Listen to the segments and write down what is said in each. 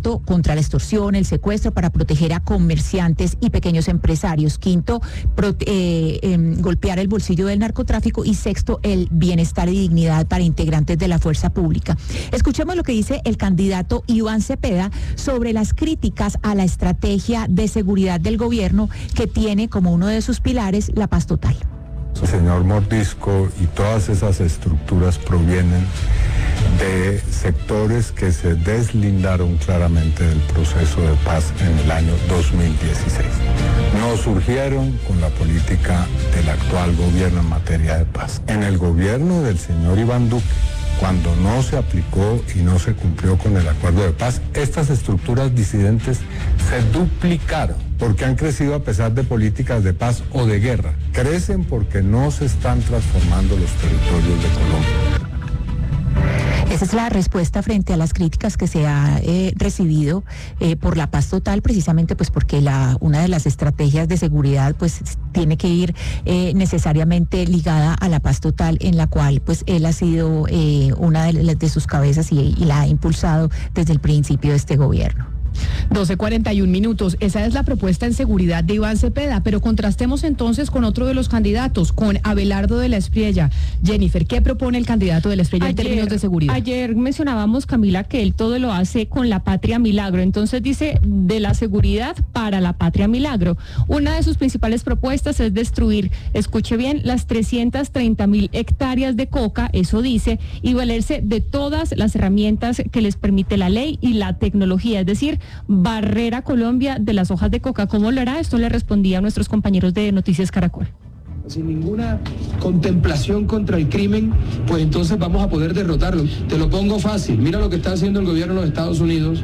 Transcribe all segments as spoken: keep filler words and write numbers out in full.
cuarto, contra la extorsión, el secuestro, para proteger a comerciantes y pequeños empresarios. Quinto, prote- eh, eh, golpear el bolsillo del narcotráfico. Y sexto, el bienestar y dignidad para integrantes de la fuerza pública. Escuchemos lo que dice el candidato Iván Cepeda sobre las críticas a la estrategia de seguridad del gobierno, que tiene como uno de sus pilares la paz total. El señor Mordisco y todas esas estructuras provienen de sectores que se deslindaron claramente del proceso de paz en el año dos mil dieciséis. No surgieron con la política del actual gobierno en materia de paz. En el gobierno del señor Iván Duque, cuando no se aplicó y no se cumplió con el acuerdo de paz, estas estructuras disidentes se duplicaron porque han crecido a pesar de políticas de paz o de guerra. Crecen porque no se están transformando los territorios de Colombia. Esa es la respuesta frente a las críticas que se ha eh, recibido eh, por la paz total, precisamente pues porque la una de las estrategias de seguridad pues tiene que ir eh, necesariamente ligada a la paz total, en la cual pues él ha sido eh, una de, de sus cabezas y, y la ha impulsado desde el principio de este gobierno. doce cuarenta y un minutos. Esa es la propuesta en seguridad de Iván Cepeda, pero contrastemos entonces con otro de los candidatos, con Abelardo de la Espriella. Jennifer, ¿qué propone el candidato de la Espriella en términos de seguridad? Ayer mencionábamos, Camila, que él todo lo hace con la Patria Milagro. Entonces dice, de la seguridad para la Patria Milagro. Una de sus principales propuestas es destruir, escuche bien, las trescientas treinta mil hectáreas de coca, eso dice, y valerse de todas las herramientas que les permite la ley y la tecnología, es decir, barrer a Colombia de las hojas de coca. ¿Cómo lo hará? Esto le respondía a nuestros compañeros de Noticias Caracol. Sin ninguna contemplación contra el crimen, pues entonces vamos a poder derrotarlo. Te lo pongo fácil. Mira lo que está haciendo el gobierno de los Estados Unidos,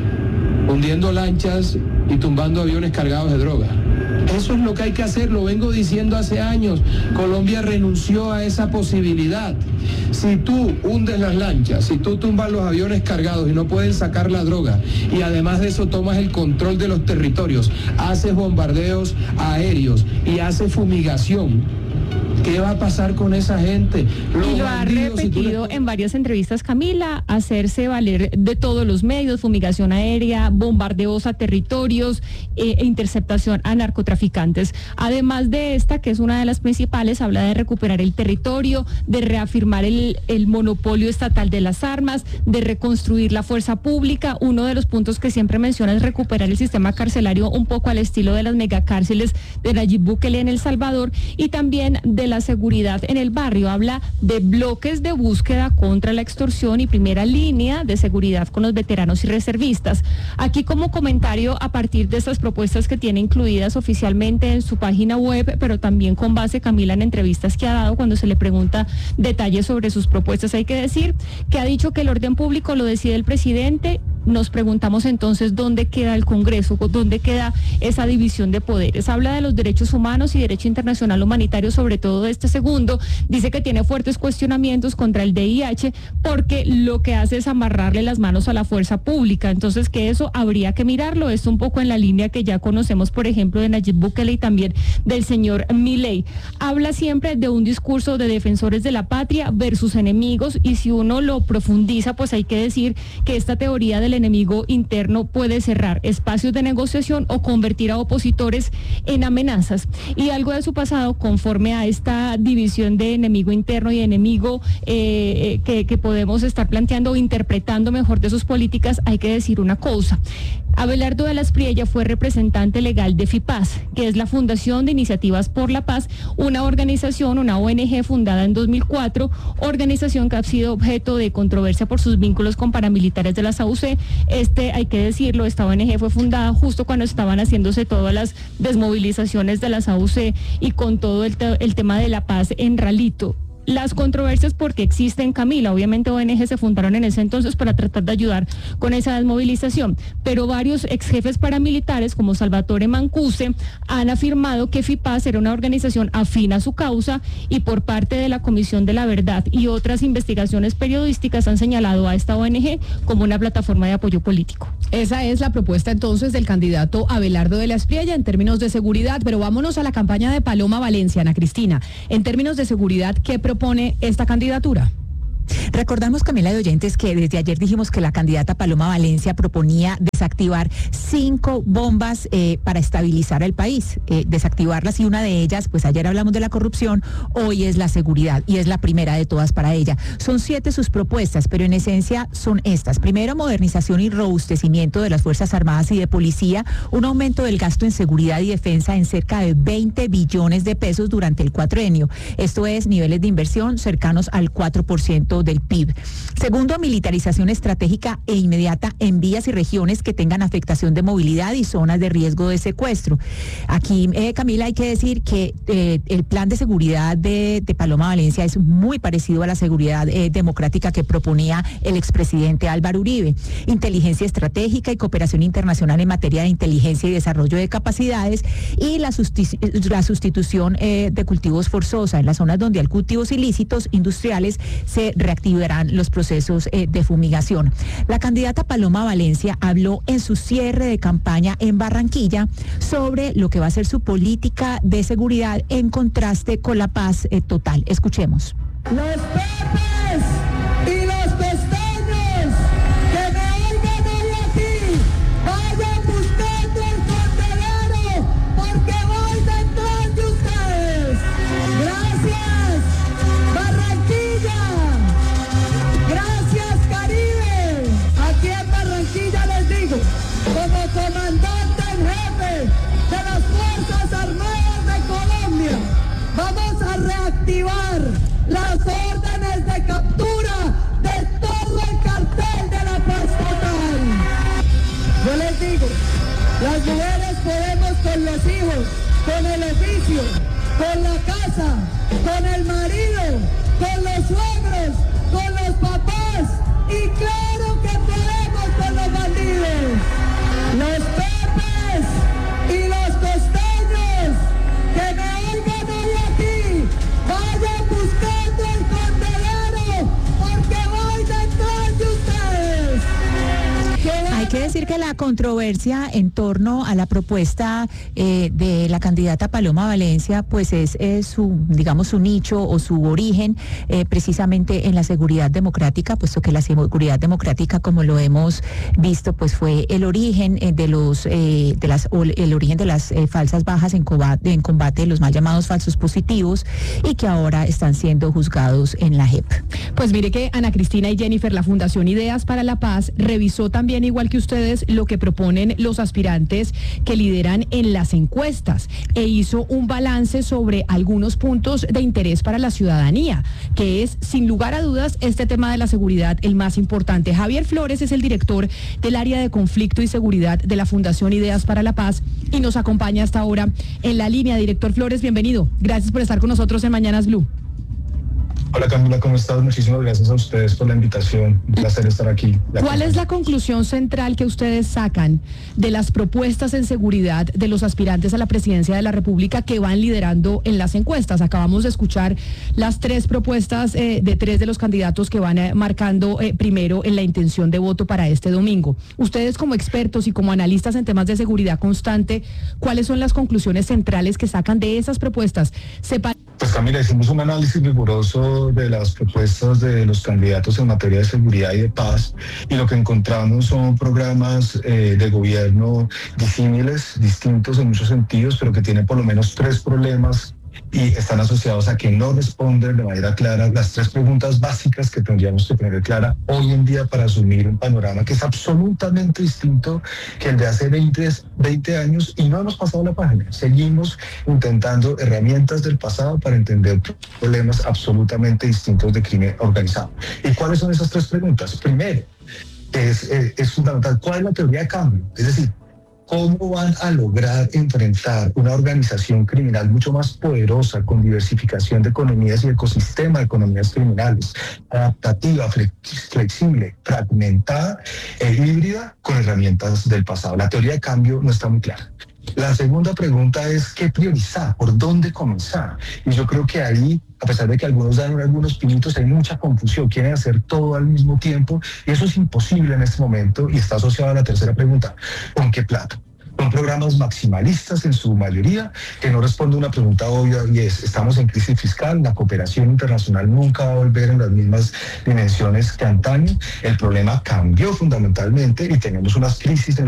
hundiendo lanchas y tumbando aviones cargados de droga. Eso es lo que hay que hacer, lo vengo diciendo hace años. Colombia renunció a esa posibilidad. Si tú hundes las lanchas, si tú tumbas los aviones cargados y no pueden sacar la droga, y además de eso tomas el control de los territorios, haces bombardeos aéreos y haces fumigación, ¿qué va a pasar con esa gente? Los y lo ha repetido le... en varias entrevistas, Camila, hacerse valer de todos los medios, fumigación aérea, bombardeos a territorios eh, e interceptación a narcotraficantes. Además de esta, que es una de las principales, habla de recuperar el territorio, de reafirmar el, el monopolio estatal de las armas, de reconstruir la fuerza pública. Uno de los puntos que siempre menciona es recuperar el sistema carcelario un poco al estilo de las megacárceles de Nayib Bukele en El Salvador, y también de la seguridad en el barrio. Habla de bloques de búsqueda contra la extorsión y primera línea de seguridad con los veteranos y reservistas. Aquí, como comentario a partir de estas propuestas que tiene incluidas oficialmente en su página web, pero también con base, Camila, en entrevistas que ha dado cuando se le pregunta detalles sobre sus propuestas, hay que decir que ha dicho que el orden público lo decide el presidente. Nos preguntamos entonces dónde queda el Congreso, dónde queda esa división de poderes. Habla de los derechos humanos y derecho internacional humanitario, sobre todo de este segundo. Dice que tiene fuertes cuestionamientos contra el D I H porque lo que hace es amarrarle las manos a la fuerza pública. Entonces, que eso habría que mirarlo. Es un poco en la línea que ya conocemos, por ejemplo, de Nayib Bukele y también del señor Milei. Habla siempre de un discurso de defensores de la patria versus enemigos, y si uno lo profundiza, pues hay que decir que esta teoría del enemigo interno puede cerrar espacios de negociación o convertir a opositores en amenazas. Y algo de su pasado, conforme a esta división de enemigo interno y enemigo eh, que, que podemos estar planteando o interpretando mejor de sus políticas, hay que decir una cosa. Abelardo de la Espriella fue representante legal de FIPAZ, que es la Fundación de Iniciativas por la Paz, una organización, una O N G fundada en dos mil cuatro, organización que ha sido objeto de controversia por sus vínculos con paramilitares de la S A U C. Este, hay que decirlo, esta O N G fue fundada justo cuando estaban haciéndose todas las desmovilizaciones de la S A U C y con todo el, te- el tema de la paz en Ralito. Las controversias porque existen, Camila, obviamente O N G se fundaron en ese entonces para tratar de ayudar con esa desmovilización, pero varios ex jefes paramilitares como Salvatore Mancuso han afirmado que FIPAZ era una organización afín a su causa, y por parte de la Comisión de la Verdad y otras investigaciones periodísticas han señalado a esta O N G como una plataforma de apoyo político. Esa es la propuesta entonces del candidato Abelardo de la Espriella en términos de seguridad, pero vámonos a la campaña de Paloma Valencia, Ana Cristina. En términos de seguridad, ¿qué propone esta candidatura? Recordamos, Camila, de oyentes, que desde ayer dijimos que la candidata Paloma Valencia proponía desactivar cinco bombas eh, para estabilizar el país, eh, desactivarlas, y una de ellas, pues ayer hablamos de la corrupción, hoy es la seguridad, y es la primera de todas para ella. Son siete sus propuestas, pero en esencia son estas. Primero, modernización y robustecimiento de las Fuerzas Armadas y de Policía, un aumento del gasto en seguridad y defensa en cerca de veinte billones de pesos durante el cuatrienio. Esto es niveles de inversión cercanos al cuatro por ciento del P I B. Segundo, militarización estratégica e inmediata en vías y regiones que tengan afectación de movilidad y zonas de riesgo de secuestro. Aquí, eh, Camila, hay que decir que eh, el plan de seguridad de, de Paloma Valencia es muy parecido a la seguridad eh, democrática que proponía el expresidente Álvaro Uribe. Inteligencia estratégica y cooperación internacional en materia de inteligencia y desarrollo de capacidades, y la, sustitu la sustitución eh, de cultivos forzosa en las zonas donde hay cultivos ilícitos industriales se reactivarán los procesos eh, de fumigación. La candidata Paloma Valencia habló en su cierre de campaña en Barranquilla sobre lo que va a ser su política de seguridad en contraste con la paz eh, total. Escuchemos. Los pepes y los costeños que me oigan hoy aquí, vayan buscando el condenero, porque voy detrás de ustedes. Gracias, Barranquilla. Gracias, Caribe. Aquí en Barranquilla les digo, como comandante en jefe de las Fuerzas Armadas de Colombia, vamos a reactivar las órdenes de captura de todo el cartel de la paz total. Yo les digo, las mujeres podemos con los hijos, con el oficio, con la casa, con el marido, con los suegros, con los papás, y claro que podemos con los bandidos. Los pepes y los costeños que me oigan hoy aquí, vayan buscando el condenero, porque voy detrás de ustedes. Hay que decir que la controversia en torno a la propuesta eh, de la candidata Paloma Valencia, pues es, es su, digamos, su nicho o su origen eh, precisamente en la seguridad democrática, puesto que la seguridad democrática, como lo hemos visto, pues fue el origen eh, de los, eh, de las, o el origen de las eh, falsas bajas en combate, en combate, los mal llamados falsos positivos, y que ahora están siendo juzgados en la J E P. Pues mire que Ana Cristina y Jennifer, la Fundación Ideas para la Paz, revisó también, igual que ustedes, lo que proponen los aspirantes que lideran en las encuestas, e hizo un balance sobre algunos puntos de interés para la ciudadanía, que es, sin lugar a dudas, este tema de la seguridad el más importante. Javier Flores es el director del área de conflicto y seguridad de la Fundación Ideas para la Paz y nos acompaña hasta ahora en la línea. Director Flores, bienvenido. Gracias por estar con nosotros en Mañanas Blue. Hola Camila, ¿cómo estás? Muchísimas gracias a ustedes por la invitación. Un placer estar aquí. ¿Cuál es la conclusión central que ustedes sacan de las propuestas en seguridad de los aspirantes a la presidencia de la República que van liderando en las encuestas? Acabamos de escuchar las tres propuestas eh, de tres de los candidatos que van eh, marcando eh, primero en la intención de voto para este domingo. Ustedes, como expertos y como analistas en temas de seguridad constante, ¿cuáles son las conclusiones centrales que sacan de esas propuestas? Sepa- Pues Camila, hicimos un análisis riguroso de las propuestas de los candidatos en materia de seguridad y de paz, y lo que encontramos son programas eh, de gobierno disímiles, distintos en muchos sentidos, pero que tienen por lo menos tres problemas y están asociados a que no responden de manera clara las tres preguntas básicas que tendríamos que tener clara hoy en día para asumir un panorama que es absolutamente distinto que el de hace veinte años, y no hemos pasado la página. Seguimos intentando herramientas del pasado para entender problemas absolutamente distintos de crimen organizado. ¿Y cuáles son esas tres preguntas? Primero, es, es, es fundamental, ¿cuál es la teoría de cambio? Es decir, ¿cómo van a lograr enfrentar una organización criminal mucho más poderosa, con diversificación de economías y ecosistema de economías criminales, adaptativa, flexible, fragmentada e híbrida, con herramientas del pasado? La teoría de cambio no está muy clara. La segunda pregunta es ¿qué priorizar? ¿Por dónde comenzar? Y yo creo que ahí, a pesar de que algunos dan algunos pinitos, hay mucha confusión, quieren hacer todo al mismo tiempo, y eso es imposible en este momento, y está asociado a la tercera pregunta: ¿con qué plata? Son programas maximalistas en su mayoría, que no responden a una pregunta obvia, y es, estamos en crisis fiscal, la cooperación internacional nunca va a volver en las mismas dimensiones que antaño, el problema cambió fundamentalmente y tenemos unas crisis en